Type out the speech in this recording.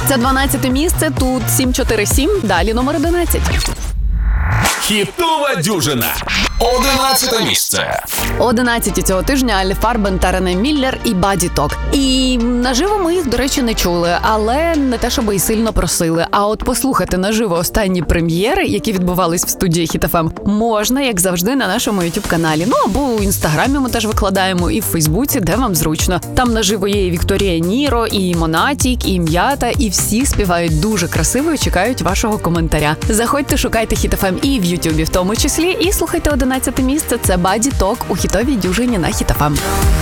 Це 12 місце, тут 747, далі номер 11. Хітова дюжина. 11 місце. 11 цього тижня Аль Фарбен та Рене Міллер і Body Talk. І наживо ми їх, до речі, не чули, але не те, щоб і сильно просили. А от послухати наживо останні прем'єри, які відбувались в студії Hit FM, можна, як завжди, на нашому YouTube-каналі. Ну, або у Інстаграмі ми теж викладаємо, і в Фейсбуці, де вам зручно. Там наживо є і Вікторія Ніро, і Монатік, і М'ята, і всі співають дуже красиво і чекають вашого коментаря. Заходьте, шукайте Hit FM і в Ютубі в тому числі, і слухайте 11 місце. Це Body Talk у хітовій дюжині на Hit FM.